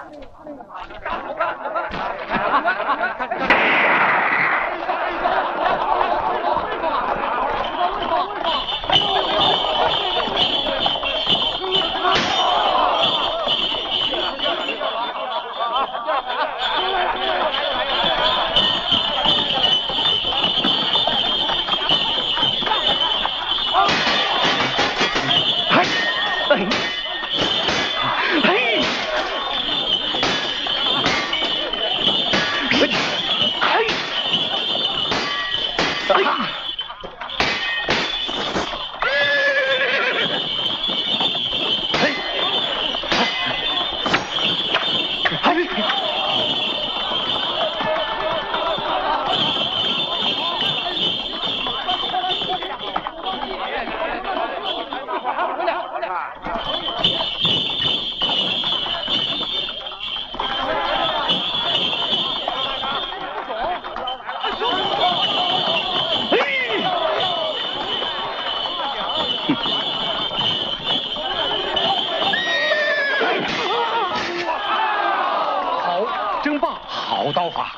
真棒，好刀法，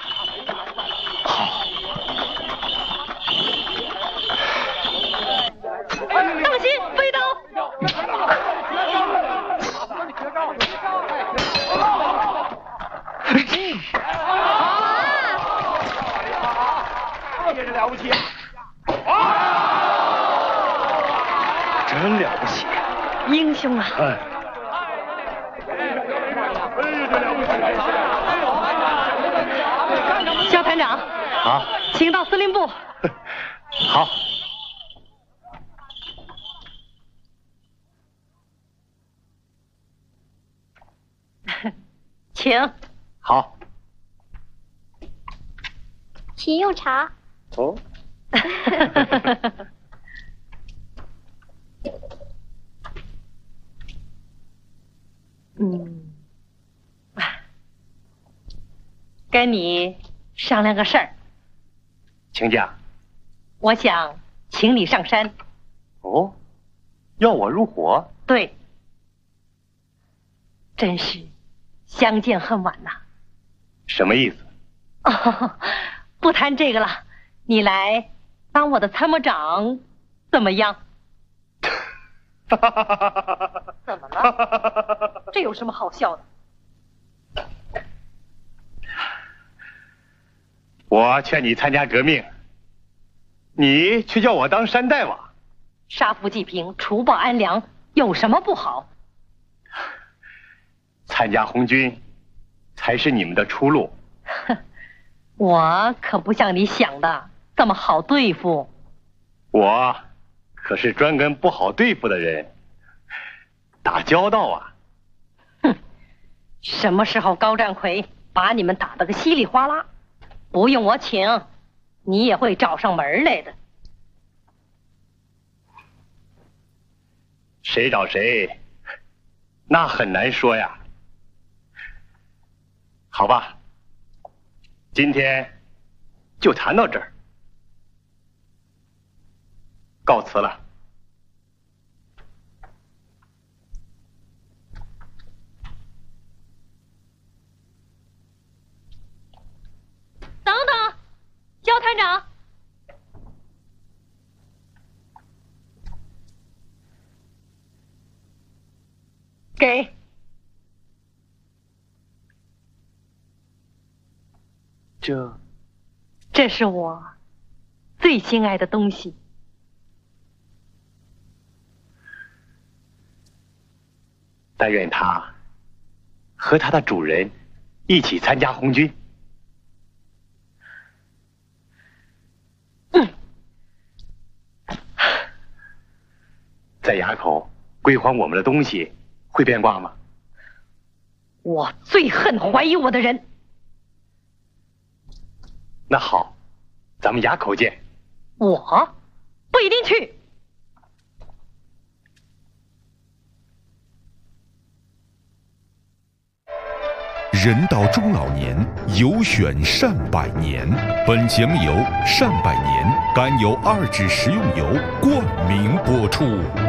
好。 当心，飞刀！ 这是了不起啊！真了不起， 英雄啊！肖团长， 啊， 请到司令部。 好。 请。 好。 请用茶。 哦。 跟你商量个事儿。 请讲。 我想请你上山。 哦，要我入伙？ 对。真是相见恨晚呐。 什么意思？ 哦，不谈这个了，你来当我的参谋长怎么样？怎么了？这有什么好笑的？ 我劝你参加革命，你却叫我当山大王。 杀富济贫，除暴安良，有什么不好？ 参加红军才是你们的出路。 我可不像你想的这么好对付。 我可是专跟不好对付的人打交道啊。 哼，什么时候高占奎把你们打得个稀里哗啦，不用我请，你也会找上门来的。 谁找谁，那很难说呀。好吧，今天就谈到这儿，告辞了。 等等，肖团长，给。这是我最心爱的东西。 但愿它和它的主人一起参加红军。在垭口归还我们的东西，会变卦吗？ 我最恨怀疑我的人。 那好，咱们垭口见。 我不一定去。 人到中老年，有选善百年。本节目由善百年甘油2酯食用油冠名播出。